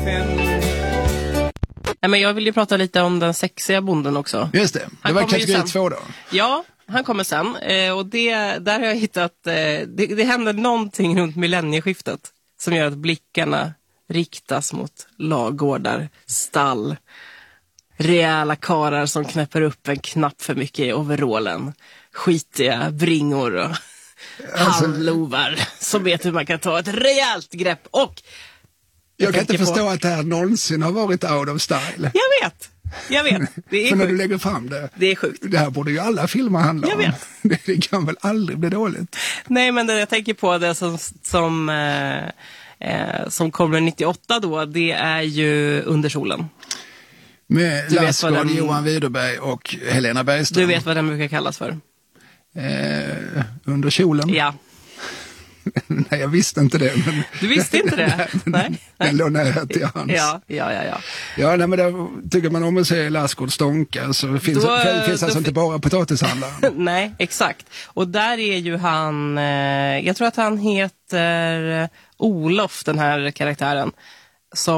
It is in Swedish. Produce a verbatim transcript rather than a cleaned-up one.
Nej, men jag vill ju prata lite om den sexiga bonden också. Just det, det han var kategori två då. Ja, han kommer sen. Eh, och det, där har jag hittat, eh, det, det händer någonting runt millennieskiftet som gör att blickarna riktas mot lagårdar, stall, rejäla karar som knäpper upp en knapp för mycket i overallen, skitiga bringor och alltså, handlovar som vet hur man kan ta ett rejält grepp. Och jag, jag kan inte förstå på... att det här någonsin har varit out of style. Jag vet, jag vet. Det är för när sjukt. du lägger fram det. Det är sjukt. Det här borde ju alla filmer handla jag om. Vet. Det, det kan väl aldrig bli dåligt. Nej, men det jag tänker på det som, som, eh, eh, som kommer nittioåtta då, det är ju Under solen. Med Lassgård, den... Johan Widerberg och Helena Bergström. Du vet vad den brukar kallas för? Eh, under kjolen? Ja. Nej, jag visste inte det. Men du visste inte det? Nej. Den, den låg nära till hans. Ja, ja, ja. Ja, ja nej, men där tycker man om att se Lassgård stånka så finns, då, det finns alltså då, inte bara potatishandlaren. Nej, exakt. Och där är ju han, eh, jag tror att han heter Olof, den här karaktären. Som